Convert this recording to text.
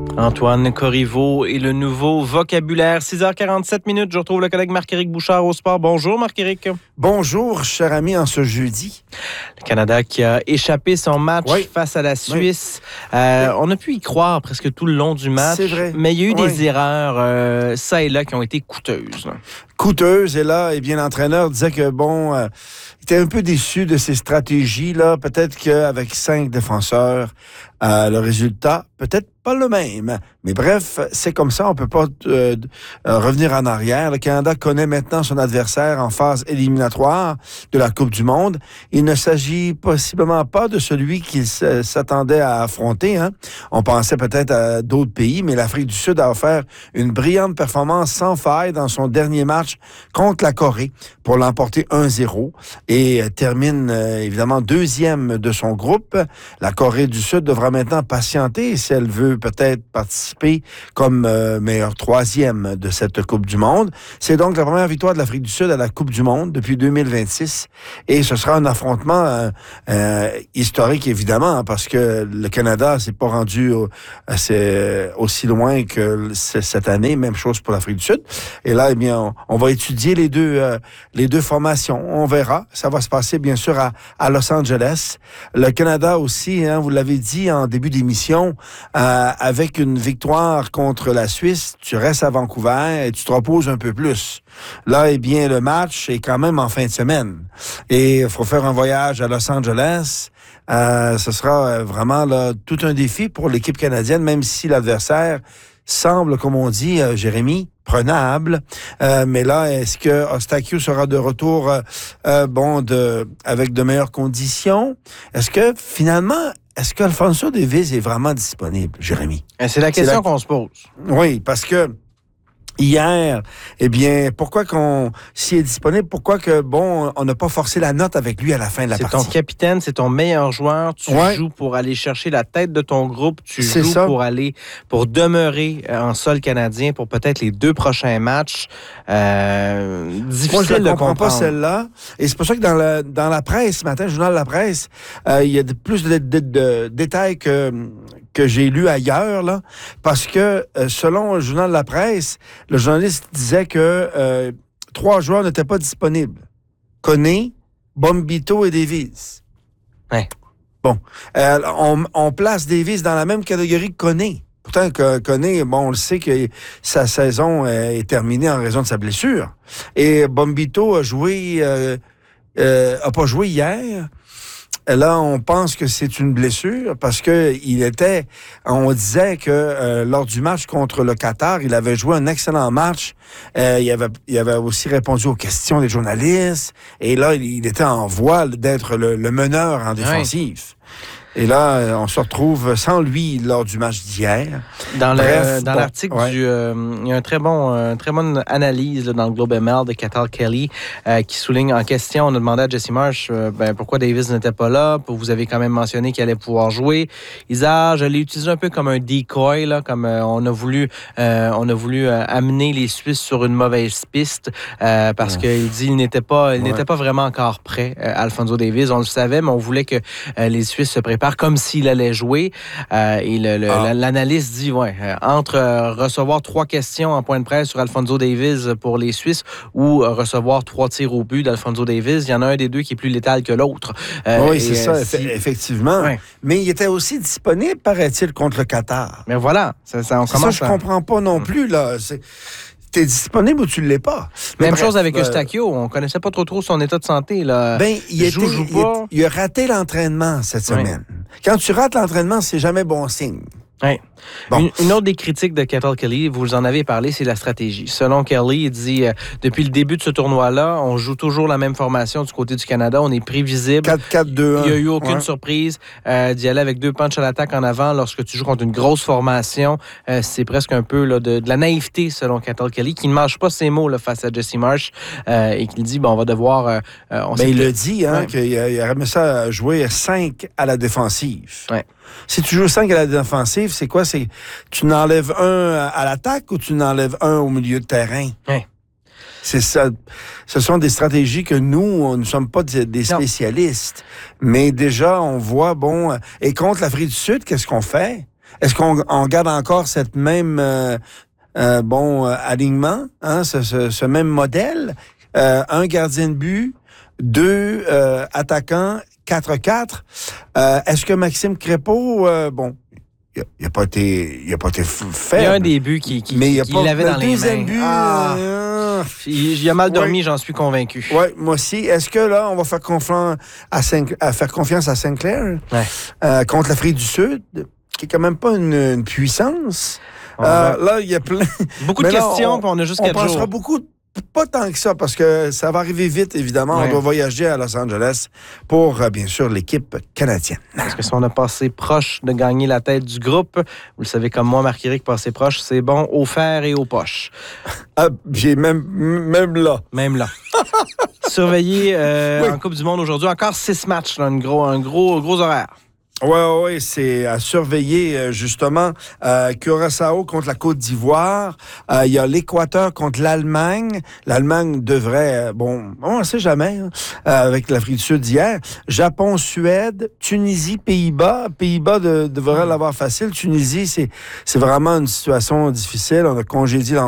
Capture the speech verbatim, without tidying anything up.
Antoine Corriveau et le nouveau vocabulaire. six heures quarante-sept minutes, je retrouve le collègue Marc-Éric Bouchard au sport. Bonjour Marc-Éric. Bonjour, cher ami, en ce jeudi. Le Canada qui a échappé son match oui. face à la Suisse. Oui. Euh, oui. On a pu y croire presque tout le long du match. C'est vrai. Mais il y a eu oui. des erreurs, euh, ça et là, qui ont été coûteuses. Là. Coûteuses, et là, eh bien, l'entraîneur disait que, bon, euh, il était un peu déçu de ses stratégies, là. Peut-être qu'avec cinq défenseurs, euh, le résultat, peut-être pas le même. Mais bref, c'est comme ça, on peut pas euh, euh, revenir en arrière. Le Canada connaît maintenant son adversaire en phase éliminatoire de la Coupe du Monde. Il ne s'agit possiblement pas de celui qu'il s'attendait à affronter. Hein. On pensait peut-être à d'autres pays, mais l'Afrique du Sud a offert une brillante performance sans faille dans son dernier match contre la Corée pour l'emporter un zéro et termine euh, évidemment deuxième de son groupe. La Corée du Sud devra maintenant patienter si elle veut peut-être participer comme euh, meilleur troisième de cette Coupe du Monde. C'est donc la première victoire de l'Afrique du Sud à la Coupe du Monde depuis deux mille vingt-six et ce sera un affrontement euh, euh, historique évidemment hein, parce que le Canada s'est pas rendu au, assez, aussi loin que cette année, même chose pour l'Afrique du Sud. Et là, eh bien, on, on va étudier les deux, euh, les deux formations. On verra. Ça va se passer bien sûr à, à Los Angeles. Le Canada aussi, hein, vous l'avez dit en début d'émission, euh, avec une victoire contre la Suisse, tu restes à Vancouver et tu te reposes un peu plus. Là, eh bien, le match est quand même en fin de semaine. Et il faut faire un voyage à Los Angeles. Euh, ce sera vraiment là, tout un défi pour l'équipe canadienne, même si l'adversaire semble, comme on dit, euh, Jérémy, prenable. Euh, mais là, est-ce que Eustáquio sera de retour euh, euh, bon, de, avec de meilleures conditions? Est-ce que, finalement, est-ce qu'Alfonso Davies est vraiment disponible, Jérémy? C'est la question C'est la... qu'on se pose. Oui, parce que hier, eh bien, pourquoi qu'on, s'il est disponible, pourquoi que, bon, on n'a pas forcé la note avec lui à la fin de la c'est partie? C'est ton capitaine, c'est ton meilleur joueur. Tu ouais. joues pour aller chercher la tête de ton groupe. Tu c'est joues ça. pour aller, pour demeurer en sol canadien pour peut-être les deux prochains matchs. Euh, difficile Moi, je ne comprends comprendre. pas celle-là. Et c'est pour ça que dans, le, dans la presse, ce matin, le journal de la presse, euh, il y a de, plus de, de, de, de détails que... que j'ai lu ailleurs, là, parce que euh, selon le journal de la presse, le journaliste disait que euh, trois joueurs n'étaient pas disponibles. Koné, Bombito et Davies. Ouais. Bon. Euh, on, on place Davies dans la même catégorie que Koné. Pourtant, Koné, bon, on le sait que sa saison est terminée en raison de sa blessure. Et Bombito a joué, euh, euh, a pas joué hier. Là, on pense que c'est une blessure parce que il était, on disait que euh, lors du match contre le Qatar, il avait joué un excellent match. Euh, il, avait, il avait aussi répondu aux questions des journalistes. Et là, il, il était en voie d'être le, le meneur en défensive. Oui. Et là, on se retrouve sans lui lors du match d'hier. Dans, Bref, le, dans bon, l'article, ouais. du, euh, il y a un très bon, euh, très bonne analyse là, dans le Globe and Mail de Cathal Kelly euh, qui souligne en question, on a demandé à Jesse Marsh euh, ben, pourquoi Davies n'était pas là. Vous avez quand même mentionné qu'il allait pouvoir jouer. Il dit, ah, je l'ai utilisé un peu comme un decoy, là, comme euh, on a voulu, euh, on a voulu euh, amener les Suisses sur une mauvaise piste euh, parce ouais. qu'il dit il n'était pas, il ouais. n'était pas vraiment encore prêt, euh, Alfonso Davies. On le savait, mais on voulait que euh, les Suisses se préparent comme s'il allait jouer. Euh, et le, le, ah. l'analyste dit, ouais, euh, entre euh, recevoir trois questions en point de presse sur Alfonso Davies pour les Suisses ou euh, recevoir trois tirs au but d'Alfonso Davies, il y en a un des deux qui est plus létal que l'autre. Euh, oui, c'est euh, ça, si... effectivement. Ouais. Mais il était aussi disponible, paraît-il, contre le Qatar. Mais voilà, ça, ça on c'est commence ça, je ne à... comprends pas non plus, là. C'est... T'es disponible ou tu ne l'es pas. Mais Même bref, chose avec Eustáquio. On ne connaissait pas trop trop son état de santé. Là. Ben, il, joue, était, joue il, a, il a raté l'entraînement cette semaine. Oui. Quand tu rates l'entraînement, c'est jamais bon signe. Oui. Bon. Une, une autre des critiques de Cathal Kelly, vous en avez parlé, c'est la stratégie. Selon Kelly, il dit euh, depuis le début de ce tournoi-là, on joue toujours la même formation du côté du Canada. On est prévisible. quatre quatre deux un. Il n'y a eu aucune ouais. surprise euh, d'y aller avec deux punchs à l'attaque en avant lorsque tu joues contre une grosse formation. Euh, c'est presque un peu là, de, de la naïveté, selon Cathal Kelly, qui ne mange pas ses mots là, face à Jesse Marsh euh, et qui dit bon, on va devoir. Euh, on ben, il que... le dit, hein, ouais. qu'il aurait aimé ça jouer cinq à la défensive. Ouais. Si tu joues cinq à la défensive, c'est quoi? C'est tu n'enlèves un à l'attaque ou tu n'enlèves un au milieu de terrain? Ouais. C'est ça. Ce sont des stratégies que nous, on ne sommes pas des spécialistes. Non. Mais déjà, on voit, bon, et contre l'Afrique du Sud, qu'est-ce qu'on fait? Est-ce qu'on on garde encore cette même euh, euh, bon euh, alignement, hein, ce, ce, ce même modèle? Euh, un gardien de but, deux euh, attaquants, quatre quatre. Euh, est-ce que Maxime Crépeau, euh, bon, il n'a pas été, il a pas été faible. Il y a un début qui, qui, mais il y a qui pas, l'avait dans le les deuxième mains. but, Ah. euh, Il, il a mal dormi, ouais. j'en suis convaincu. Oui, moi aussi. Est-ce que là, on va faire confiance à, Saint- à faire confiance à Sinclair Ouais. euh, contre l'Afrique du Sud, qui est quand même pas une, une puissance? On Euh, va- là, il y a plein. Beaucoup de Mais là, questions, on- puis on a juste On quatre pensera jours. beaucoup, pas tant que ça, parce que ça va arriver vite, évidemment. Ouais. On doit voyager à Los Angeles pour, euh, bien sûr, l'équipe canadienne. Parce que si on a passé proche de gagner la tête du groupe, vous le savez comme moi, Marc-Éric, passer proche, c'est bon au fer et aux poches. Ah, j'ai même, même là. Même là. Surveillé euh, Oui. en Coupe du Monde aujourd'hui. Encore six matchs, là, un gros, un gros, gros horaire. Oui, oui, ouais, c'est à surveiller, euh, justement. Euh, Curaçao contre la Côte d'Ivoire. Euh, Il y a l'Équateur contre l'Allemagne. L'Allemagne devrait, euh, bon, on ne sait jamais, hein, euh, avec l'Afrique du Sud d'hier. Japon, Suède, Tunisie, Pays-Bas. Pays-Bas de, devrait l'avoir facile. Tunisie, c'est, c'est vraiment une situation difficile. On a congédié l'entraîneur.